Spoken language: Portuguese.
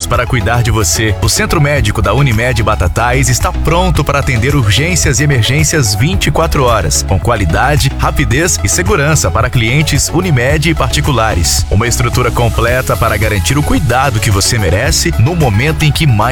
para cuidar de você. O Centro Médico da Unimed Batatais está pronto para atender urgências e emergências 24 horas, com qualidade, rapidez e segurança para clientes Unimed e particulares. Uma estrutura completa para garantir o cuidado que você merece no momento em que mais